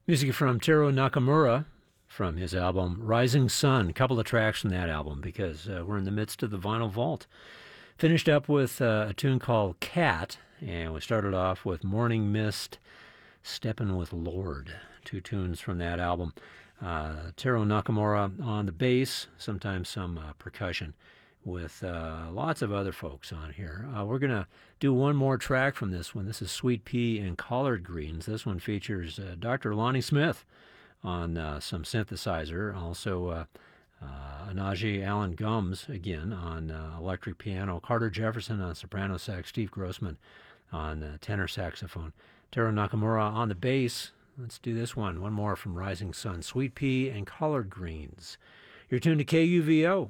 Music from Teruo Nakamura from his album Rising Sun. A couple of tracks from that album because we're in the midst of the Vinyl Vault. Finished up with a tune called Cat, and we started off with Morning Mist, Steppin' with Lord. Two tunes from that album. Teruo Nakamura on the bass, sometimes some percussion, with lots of other folks on here. We're going to do one more track from this one. This is Sweet Pea and Collard Greens. This one features Dr. Lonnie Smith on some synthesizer. Also, Anaji Allen Gums, again, on electric piano. Carter Jefferson on soprano sax. Steve Grossman on tenor saxophone. Teruo Nakamura on the bass. Let's do this one. One more from Rising Sun. Sweet Pea and Collard Greens. You're tuned to KUVO.